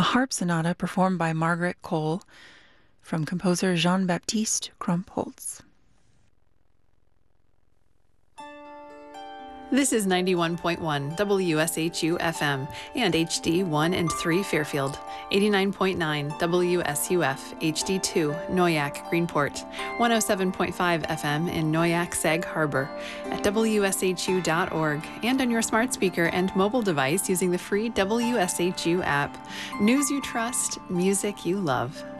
harp sonata performed by Margaret Cole from composer Jean-Baptiste Krumpholz. This is 91.1 WSHU FM and HD 1 and 3 Fairfield, 89.9 WSUF HD 2 Noyak Greenport, 107.5 FM in Noyak Sag Harbor, at WSHU.org, and on your smart speaker and mobile device using the free WSHU app. News you trust, music you love.